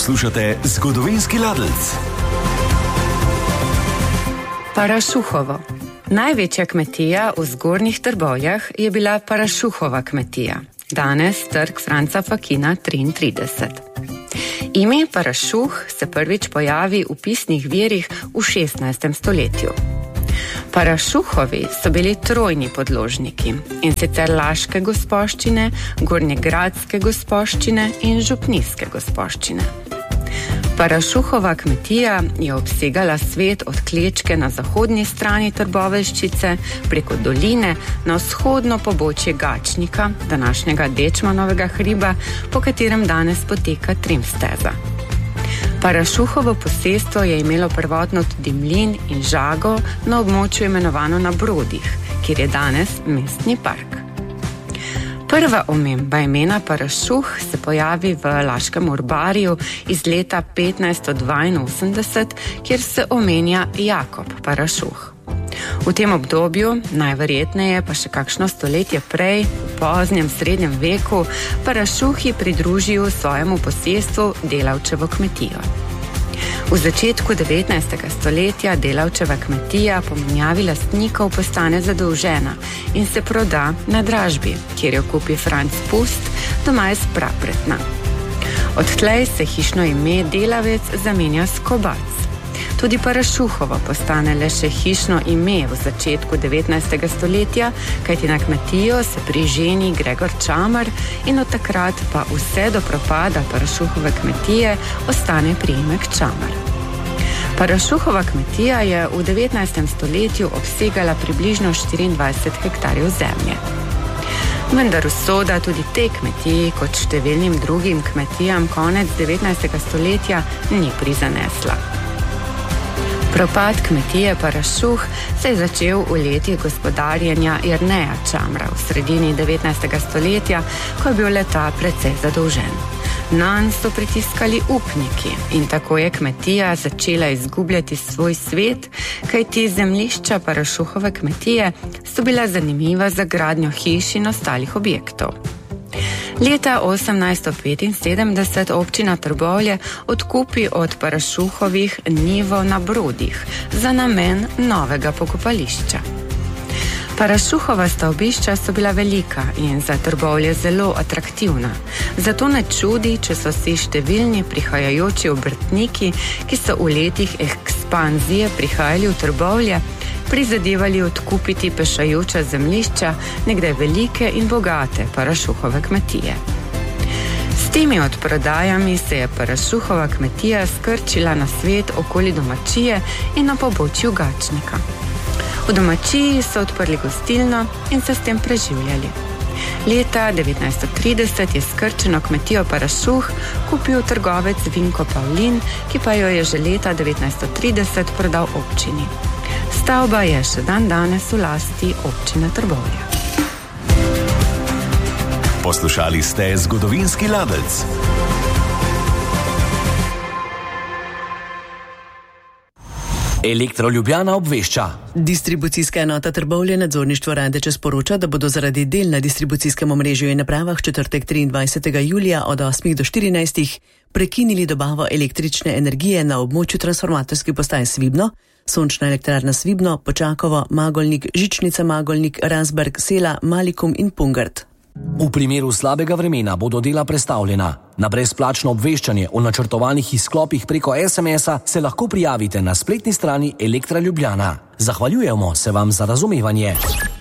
Poslušate Zgodovinski ladelc. Parašuhovo. Največja kmetija v Zgornjih Trbovljah je bila Parašuhova kmetija, danes Trg Franca Fakina 33. Ime Parašuh se prvič pojavi v pisnih virih v 16. stoletju. Parašuhovi so bili trojni podložniki, in sicer Laške gospoščine, Gornjegradske gospoščine in Župnijske gospoščine. Parašuhova kmetija je obsegala svet od Klečke na zahodnji strani Trboveljščice preko doline na vzhodno pobočje Gačnika, današnjega Dečmanovega hriba, po katerem danes poteka Trimsteza. Parašuhovo posestvo je imelo prvotno tudi mlin in žago na območju imenovano na Brodih, kjer je danes mestni park. Prva omemba imena Parašuh se pojavi v Laškem urbarju iz leta 1582, kjer se omenja Jakob Parašuh. V tem obdobju, najverjetneje pa še kakšno stoletje prej, v poznem srednjem veku, Parašuhi pridružijo svojemu posestvu Delavčevo kmetijo. V začetku 19. stoletja Delavčeva kmetija po menjavi lastnikov postane zadolžena in se proda na dražbi, kjer jo kupi Franc Pust, doma iz Prapretna. Odtlej se hišno ime Delavec zamenja s Kobac. Tudi Parašuhovo postane le še hišno ime v začetku 19. stoletja, kajti na kmetijo se priženi Gregor Čamar in od takrat pa vse do propada Parašuhove kmetije ostane priimek Čamar. Parašuhova kmetija je v 19. stoletju obsegala približno 24 hektarjev zemlje. Vendar usoda tudi te kmetiji, kot številnim drugim kmetijam konec 19. stoletja, ni prizanesla. Propad kmetije Parašuh se je začel v letih gospodarjenja Jerneja Čamra v sredini 19. stoletja, ko je bil le-ta precej zadolžen. Nanj so pritiskali upniki in tako je kmetija začela izgubljati svoj svet, kajti zemljišča Parašuhove kmetije so bila zanimiva za gradnjo hiš in ostalih objektov. Leta 1875 občina Trbovlje odkupi od Parašuhovih njivo na Brodih za namen novega pokopališča. Parašuhova stavbišča so bila velika in za Trbovlje zelo atraktivna, zato ne čudi, če so si številni prihajajoči obrtniki, ki so v letih ekspanzije prihajali v Trbovlje, prizadevali odkupiti pešajoča zemljišča nekdaj velike in bogate Parašuhove kmetije. S temi odprodajami se je Parašuhova kmetija skrčila na svet okoli domačije in na pobočju Gačnika. V domačiji so odprli gostilno in se s tem preživljali. Leta 1930 je skrčeno kmetijo Parašuh kupil trgovec Vinko Pavlin, ki pa jo je že leta 1930 prodal občini. Stavba je še dan danes v lasti občine Trbovlje. Poslušali ste Zgodovinski ladelc. Elektro Ljubljana obvešča. Distribucijska enota Trbovlje nadzorništvo Radeče sporoča, da bodo zaradi del na distribucijskem omrežju in napravah četrtek 23. julija od 8 do 14 prekinili dobavo električne energije na območju transformatorskih postaj Svibno, Sončna elektrarna Svibno, Počakovo, Magolnik, Žičnica Magolnik, Razberg, Sela, Malikum in Pungart. V primeru slabega vremena bodo dela prestavljena. Na brezplačno obveščanje o načrtovanih izklopih preko SMS-a se lahko prijavite na spletni strani Elektra Ljubljana. Zahvaljujemo se vam za razumevanje.